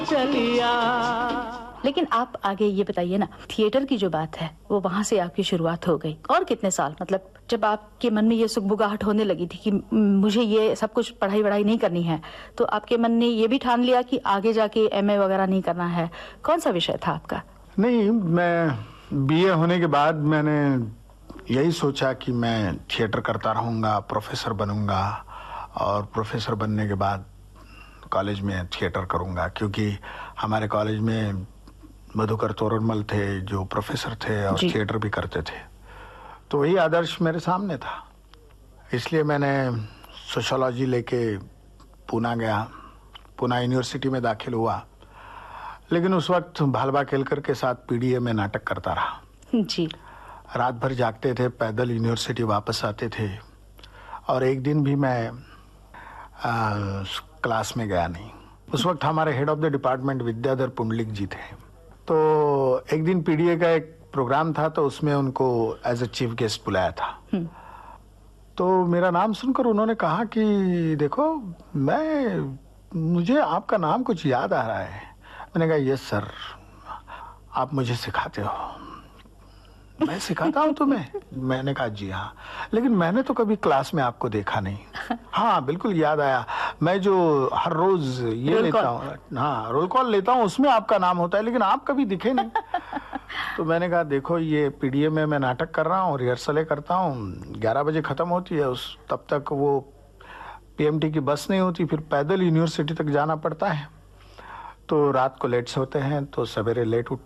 चलिया। लेकिन आप आगे ये बताइए ना, थिएटर की जो बात है वो वहाँ से आपकी शुरुआत हो गई, और कितने साल, मतलब जब आपके मन में ये सुगबुगाहट होने लगी थी कि मुझे ये सब कुछ पढ़ाई वढ़ाई नहीं करनी है, तो आपके मन ने ये भी ठान लिया कि आगे जाके एमए वगैरह नहीं करना है? कौन सा विषय था आपका? नहीं, मैं बीए होने के बाद मैंने यही सोचा कि मैं थिएटर करता रहूँगा, प्रोफेसर बनूंगा, और प्रोफेसर बनने के बाद कॉलेज में थिएटर करूँगा, क्योंकि हमारे कॉलेज में मधुकर तोरनमल थे जो प्रोफेसर थे और थिएटर भी करते थे, तो वही आदर्श मेरे सामने था। इसलिए मैंने सोशियोलॉजी लेके पूना गया, पूना यूनिवर्सिटी में दाखिल हुआ, लेकिन उस वक्त भालबा केलकर के साथ पीडीए में नाटक करता रहा जी। रात भर जागते थे, पैदल यूनिवर्सिटी वापस आते थे, और एक दिन भी मैं क्लास में गया नहीं। उस वक्त हमारे head of the department Vidyadhar Pundalik जी थे। तो एक दिन पीडीए का एक प्रोग्राम था, तो उसमें उनको एज ए चीफ गेस्ट बुलाया था। तो मेरा नाम सुनकर उन्होंने कहा कि देखो, मुझे आपका नाम कुछ याद आ रहा है। मैंने कहा यस सर, आप मुझे सिखाते हो। मैं सिखाता हूँ तुम्हें? मैंने कहा जी हाँ, लेकिन मैंने तो कभी क्लास में आपको देखा नहीं। हाँ बिल्कुल याद आया, मैं जो हर रोज ये लेता हूँ, हाँ रोल कॉल लेता हूँ, उसमें आपका नाम होता है, लेकिन आप कभी दिखे नहीं। तो मैंने कहा देखो, ये पीडीए में मैं नाटक कर रहा हूँ, रिहर्सलें करता हूँ, 11 बजे खत्म होती है, तब तक वो पीएमटी की बस नहीं होती, फिर पैदल यूनिवर्सिटी तक जाना पड़ता है, तो रात को लेट सोते हैं तो सवेरे लेट उठ